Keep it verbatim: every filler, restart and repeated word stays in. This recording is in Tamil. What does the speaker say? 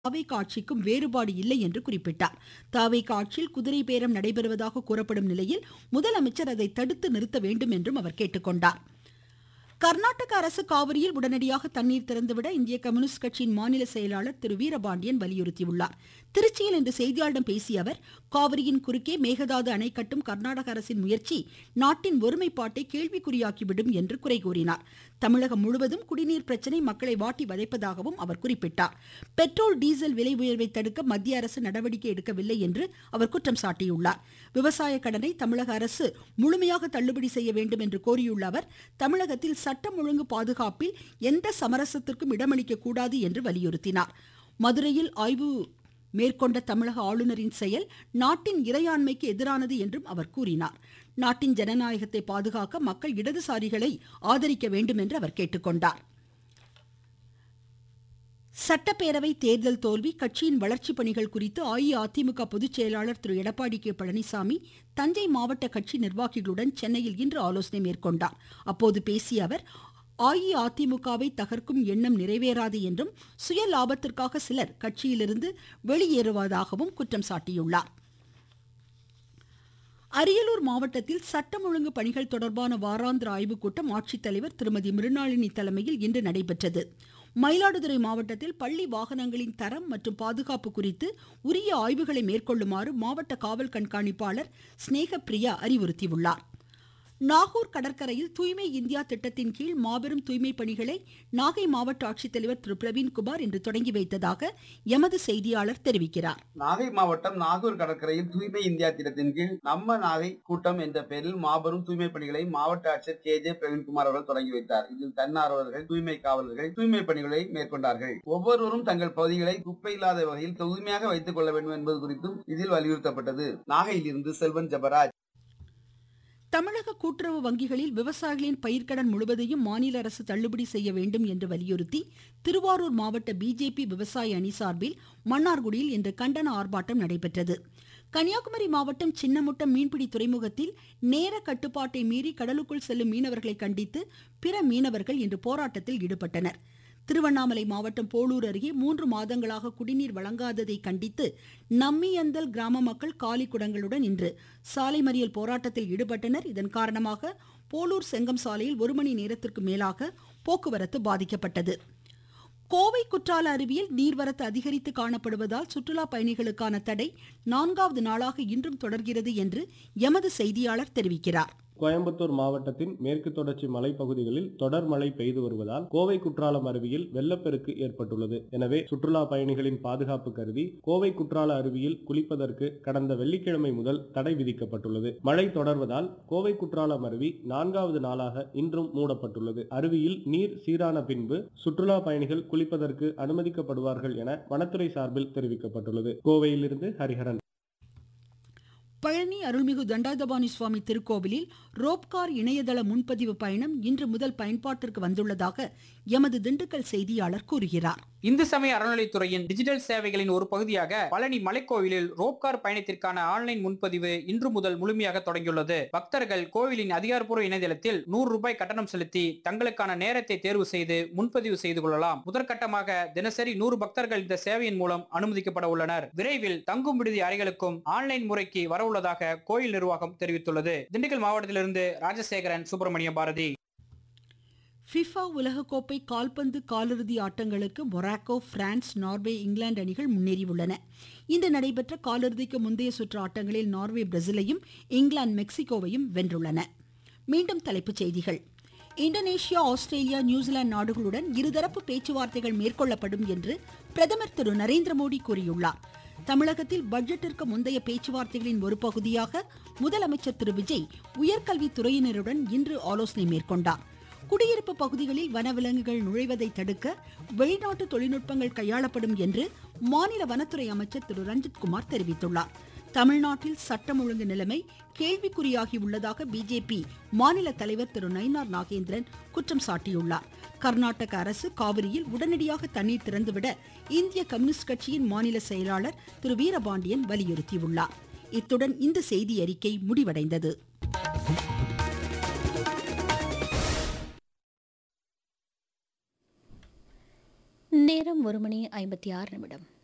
தாவேகா ஆட்சிக்கும் வேறுபாடு இல்லை என்று குறிப்பிட்டார். தாவேகா ஆட்சியில் குதிரை பேரம் நடைபெறுவதாக கூறப்படும் நிலையில் முதலமைச்சர் அதை தடுத்து நிறுத்த வேண்டும் என்றும் அவர் கேட்டுக்கொண்டார். கர்நாடக அரசு காவிரியில் உடனடியாக தண்ணீர் திறந்துவிட இந்திய கம்யூனிஸ்ட் கட்சியின் மாநில செயலாளர் திரு வீரபாண்டியன் வலியுறுத்தியுள்ளார். திருச்சியில் இன்று செய்தியாளர்களிடம் பேசிய அவர், காவிரியின் குறுக்கே மேகதாது அணை கட்டும் கர்நாடக அரசின் முயற்சி நாட்டின் ஒருமைப்பாட்டை கேள்விக்குறியாக்கிவிடும் என்று குறை கூறினார். தமிழகம் முழுவதும் குடிநீர் பிரச்சனை மக்களை வாட்டி வதைப்பதாகவும் அவர் குறிப்பிட்டார். பெட்ரோல் டீசல் விலை உயர்வை தடுக்க மத்திய அரசு நடவடிக்கை எடுக்கவில்லை என்று அவர் குற்றம் சாட்டியுள்ளார். விவசாய கடனை தமிழக அரசு முழுமையாக தள்ளுபடி செய்ய வேண்டும் என்று கோரியுள்ள அவர், தமிழகத்தில் சட்டம் ஒழுங்கு பாதுகாப்பில் எந்த சமரசத்திற்கும் இடமளிக்க கூடாது என்று வலியுறுத்தினார். மதுரையில் ஆய்வு மேற்கொண்ட தமிழக ஆளுநரின் செயல் நாட்டின் இறையாண்மைக்கு எதிரானது என்றும் அவர் கூறினார். நாட்டின் ஜனநாயகத்தை பாதுகாக்க மக்கள் இடதுசாரிகளை ஆதரிக்க வேண்டும் என்று அவர் கேட்டுக்கொண்டார். சட்டப்பேரவை தேர்தல் தோல்வி, கட்சியின் வளர்ச்சி பணிகள் குறித்து அஇஅதிமுக பொதுச் செயலாளர் திரு எடப்பாடி கே பழனிசாமி தஞ்சை மாவட்ட கட்சி நிர்வாகிகளுடன் சென்னையில் இன்று ஆலோசனை மேற்கொண்டார். அப்போது பேசிய அவர், அஇஅதிமுகவை தகர்க்கும் எண்ணம் நிறைவேறாது என்றும் சுய லாபத்திற்காக சிலர் கட்சியிலிருந்து வெளியேறுவதாகவும் குற்றம் சாட்டியுள்ளார். அரியலூர் மாவட்டத்தில் சட்டம் ஒழுங்கு பணிகள் தொடர்பான வாராந்திர ஆய்வுக் கூட்டம் ஆட்சித்தலைவர் திருமதி மிருணாளினி தலைமையில் இன்று நடைபெற்றது. மயிலாடுதுறை மாவட்டத்தில் பள்ளி வாகனங்களின் தரம் மற்றும் பாதுகாப்பு குறித்து உரிய ஆய்வுகளை மேற்கொள்ளுமாறு மாவட்ட காவல் கண்காணிப்பாளர் ஸ்னேகப்பிரியா அறிவுறுத்தியுள்ளார். நாகூர் கடற்கரையில் தூய்மை இந்தியா திட்டத்தின் கீழ் மாபெரும் தூய்மை பணிகளை நாகை மாவட்ட ஆட்சித்தலைவர் திரு பிரவீன்குமார் இன்று தொடங்கி வைத்ததாக எமது செய்தியாளர் தெரிவிக்கிறார். நாகை மாவட்டம் நாகூர் கடற்கரையில் தூய்மை இந்தியா திட்டத்தின் கீழ் நம்ம நாகை கூட்டம் என்ற பெயரில் மாபெரும் தூய்மை பணிகளை மாவட்ட ஆட்சியர் கே ஜே பிரவீன்குமார் அவர்கள் தொடங்கி வைத்தார். இதில் தன்னார்வலர்கள், தூய்மை காவலர்கள் தூய்மை பணிகளை மேற்கொண்டார்கள். ஒவ்வொருவரும் தங்கள் பகுதிகளை குப்பை இல்லாத வகையில் தூய்மையாக வைத்துக் கொள்ள வேண்டும் என்பது குறித்தும் இதில் வலியுறுத்தப்பட்டது. நாகையில் இருந்து செல்வன் ஜபராஜ். தமிழக கூட்டுறவு வங்கிகளில் விவசாயிகளின் பயிர்க்கடன் முழுவதையும் மாநில அரசு தள்ளுபடி செய்ய வேண்டும் என்று வலியுறுத்தி திருவாரூர் மாவட்ட பிஜேபி விவசாய அணி சார்பில் மன்னார்குடியில் இன்று கண்டன ஆர்ப்பாட்டம் நடைபெற்றது. கன்னியாகுமரி மாவட்டம் சின்னமுட்டம் மீன்பிடி துறைமுகத்தில் நேர கட்டுப்பாட்டை மீறி கடலுக்குள் செல்லும் மீனவர்களை கண்டித்து பிற மீனவர்கள் இன்று போராட்டத்தில் ஈடுபட்டனர். திருவண்ணாமலை மாவட்டம் போளூர் அருகே மூன்று மாதங்களாக குடிநீர் வழங்காததை கண்டித்து நம்மியந்தல் கிராம மக்கள் காலி குடங்களுடன் இன்று சாலை மறியல் போராட்டத்தில் ஈடுபட்டனர். இதன் காரணமாக போளூர் செங்கம் சாலையில் ஒரு மணி நேரத்திற்கு மேலாக போக்குவரத்து பாதிக்கப்பட்டது. கோவை குற்றால அருவியில் நீர்வரத்து அதிகரித்து காணப்படுவதால் சுற்றுலா பயணிகளுக்கான தடை நான்காவது நாளாக இன்றும் தொடர்கிறது என்று எமது செய்தியாளர் தெரிவிக்கிறார். கோயம்புத்தூர் மாவட்டத்தின் மேற்கு தொடர்ச்சி மலைப்பகுதிகளில் தொடர் மழை பெய்து வருவதால் கோவை குற்றாலம் அருவியில் வெள்ளப்பெருக்கு ஏற்பட்டுள்ளது. எனவே சுற்றுலா பயணிகளின் பாதுகாப்பு கருதி கோவை குற்றால அருவியில் குளிப்பதற்கு கடந்த வெள்ளிக்கிழமை முதல் தடை விதிக்கப்பட்டுள்ளது. மழை தொடர்வதால் கோவை குற்றாலம் அருவி நான்காவது நாளாக இன்றும் மூடப்பட்டுள்ளது. அருவியில் நீர் சீரான பின்பு சுற்றுலா பயணிகள் குளிப்பதற்கு அனுமதிக்கப்படுவார்கள் என வனத்துறை சார்பில் தெரிவிக்கப்பட்டுள்ளது. கோவையிலிருந்து ஹரிஹரன். பழனி அருள்மிகு தண்டாயுதபாணி சுவாமி திருக்கோவிலில் ரோப்கார் இணையதள முன்பதிவு பயணம் இன்று முதல் பயன்பாட்டிற்கு வந்துள்ளதாக எமது திண்டுக்கல் செய்தியாளர் கூறுகிறார். இந்து சமய அறநிலைத்துறையின் டிஜிட்டல் சேவைகளின் ஒரு பகுதியாக பழனி மலைக்கோவிலில் ரோப்கார் பயணத்திற்கான ஆன்லைன் முன்பதிவு இன்று முதல் முழுமையாக தொடங்கியுள்ளது. பக்தர்கள் கோவிலின் அதிகாரப்பூர்வ இணையதளத்தில் நூறு ரூபாய் கட்டணம் செலுத்தி தங்களுக்கான நேரத்தை தேர்வு செய்து முன்பதிவு செய்து கொள்ளலாம். முதற்கட்டமாக தினசரி நூறு பக்தர்கள் இந்த சேவையின் மூலம் அனுமதிக்கப்பட உள்ளனர். விரைவில் தங்கும் விடுதி அறைகளுக்கும் ஆன்லைன் முறைக்கு வரவுள்ளதாக கோயில் நிர்வாகம் தெரிவித்துள்ளது. திண்டுக்கல் மாவட்டத்திலிருந்து ராஜசேகரன், சுப்பிரமணிய பாரதி. ஃபிஃபா உலகக்கோப்பை கால்பந்து காலிறுதி ஆட்டங்களுக்கு மொராக்கோ, பிரான்ஸ், நார்வே, இங்கிலாந்து அணிகள் முன்னேறியுள்ளன. இன்று நடைபெற்ற காலிறுதிக்கு முந்தைய சுற்று ஆட்டங்களில் நார்வே பிரேசிலையும் இங்கிலாந்து மெக்சிகோவையும் வென்றுள்ளன. மீண்டும் தலைப்புச் செய்திகள். இந்தோனேஷியா, ஆஸ்திரேலியா, நியூசிலாந்து நாடுகளுடன் இருதரப்பு பேச்சுவார்த்தைகள் மேற்கொள்ளப்படும் என்று பிரதமர் திரு நரேந்திர மோடி கூறியுள்ளார். தமிழகத்தில் பட்ஜெட்டிற்கு முந்தைய பேச்சுவார்த்தைகளின் ஒரு பகுதியாக முதலமைச்சர் திரு விஜய் உயர்கல்வித்துறையினருடன் இன்று ஆலோசனை மேற்கொண்டார். குடியிருப்பு பகுதிகளில் வனவிலங்குகள் நுழைவதை தடுக்க வெளிநாட்டு தொழில்நுட்பங்கள் கையாளப்படும் என்று மாநில வனத்துறை அமைச்சர் திரு ரஞ்சித்குமார் தெரிவித்துள்ளார். தமிழ்நாட்டில் சட்டம் ஒழுங்கு நிலைமை கேள்விக்குறியாகி உள்ளதாக பிஜேபி மாநில தலைவர் திரு நயினார் நாகேந்திரன் குற்றம் சாட்டியுள்ளார். கர்நாடக அரசு காவிரியில் உடனடியாக தண்ணீர் திறந்துவிட இந்திய கம்யூனிஸ்ட் கட்சியின் மாநில செயலாளர் திரு வீரபாண்டியன் வலியுறுத்தியுள்ளார். இத்துடன் இந்த செய்தி அறிக்கை முடிவடைந்தது. நேரம் ஒரு மணி ஐம்பத்தி ஆறு நிமிடம்.